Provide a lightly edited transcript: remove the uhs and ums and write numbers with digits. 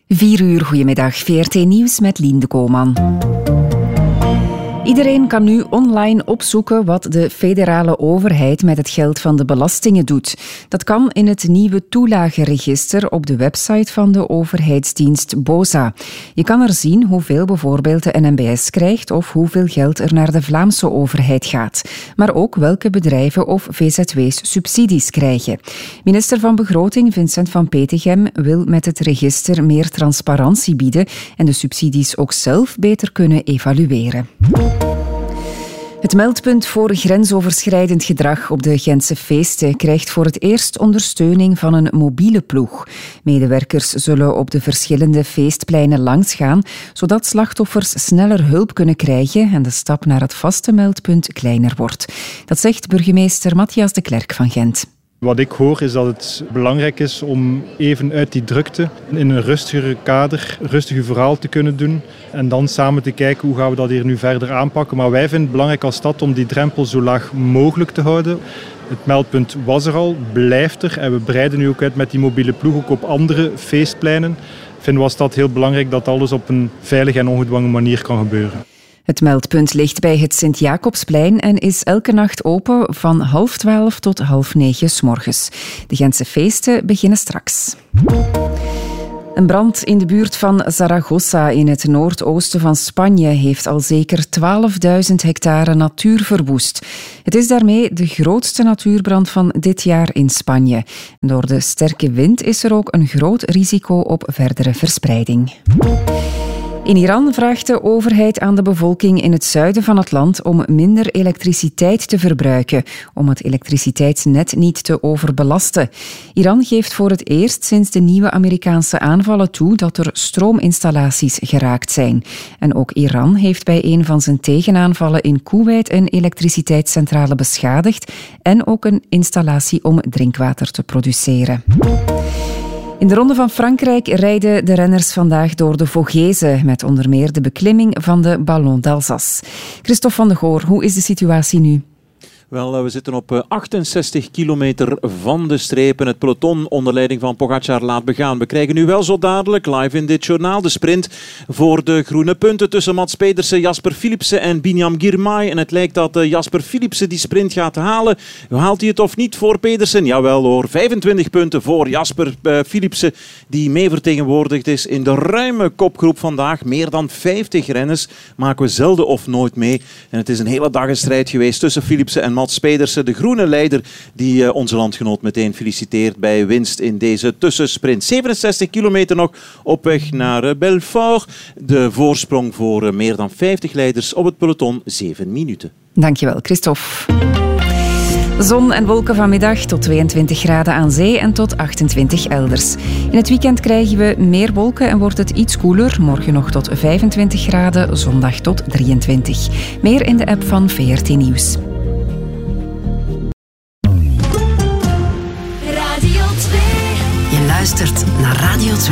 4 uur, goedemiddag. VRT Nieuws met Lien de Koolman. Iedereen kan nu online opzoeken wat de federale overheid met het geld van de belastingen doet. Dat kan in het nieuwe toelagenregister op de website van de overheidsdienst BOZA. Je kan er zien hoeveel bijvoorbeeld de NMBS krijgt of hoeveel geld er naar de Vlaamse overheid gaat. Maar ook welke bedrijven of VZW's subsidies krijgen. Minister van Begroting Vincent van Petegem wil met het register meer transparantie bieden en de subsidies ook zelf beter kunnen evalueren. Het meldpunt voor grensoverschrijdend gedrag op de Gentse feesten krijgt voor het eerst ondersteuning van een mobiele ploeg. Medewerkers zullen op de verschillende feestpleinen langsgaan, zodat slachtoffers sneller hulp kunnen krijgen en de stap naar het vaste meldpunt kleiner wordt. Dat zegt burgemeester Matthias de Klerk van Gent. Wat ik hoor is dat het belangrijk is om even uit die drukte in een rustigere kader, rustig uw verhaal te kunnen doen en dan samen te kijken hoe gaan we dat hier nu verder aanpakken. Maar wij vinden het belangrijk als stad om die drempel zo laag mogelijk te houden. Het meldpunt was er al, blijft er en we breiden nu ook uit met die mobiele ploeg ook op andere feestpleinen. Vinden we als stad heel belangrijk dat alles op een veilige en ongedwongen manier kan gebeuren. Het meldpunt ligt bij het Sint-Jacobsplein en is elke nacht open van 8:30 tot 8:30 's morgens. De Gentse feesten beginnen straks. Een brand in de buurt van Zaragoza in het noordoosten van Spanje heeft al zeker 12.000 hectare natuur verwoest. Het is daarmee de grootste natuurbrand van dit jaar in Spanje. Door de sterke wind is er ook een groot risico op verdere verspreiding. In Iran vraagt de overheid aan de bevolking in het zuiden van het land om minder elektriciteit te verbruiken, om het elektriciteitsnet niet te overbelasten. Iran geeft voor het eerst sinds de nieuwe Amerikaanse aanvallen toe dat er stroominstallaties geraakt zijn. En ook Iran heeft bij een van zijn tegenaanvallen in Koeweit een elektriciteitscentrale beschadigd en ook een installatie om drinkwater te produceren. In de Ronde van Frankrijk rijden de renners vandaag door de Vogezen, met onder meer de beklimming van de Ballon d'Alsace. Christophe van de Goor, hoe is de situatie nu? Wel, we zitten op 68 kilometer van de streep en het peloton onder leiding van Pogačar laat begaan. We krijgen nu wel zo dadelijk live in dit journaal de sprint voor de groene punten tussen Mads Pedersen, Jasper Philipsen en Binyam Girmay. En het lijkt dat Jasper Philipsen die sprint gaat halen. Haalt hij het of niet voor Pedersen? Jawel hoor, 25 punten voor Jasper Philipsen die mee vertegenwoordigd is in de ruime kopgroep vandaag. Meer dan 50 renners maken we zelden of nooit mee. En het is een hele dag een strijd geweest tussen Philipsen en Mads Pedersen, de groene leider die onze landgenoot meteen feliciteert bij winst in deze tussensprint. 67 kilometer nog op weg naar Belfort. De voorsprong voor meer dan 50 leiders op het peloton 7 minuten. Dankjewel, Christophe. Zon en wolken vanmiddag tot 22 graden aan zee en tot 28 elders. In het weekend krijgen we meer wolken en wordt het iets koeler. Morgen nog tot 25 graden, zondag tot 23. Meer in de app van VRT Nieuws. Je luistert naar Radio 2.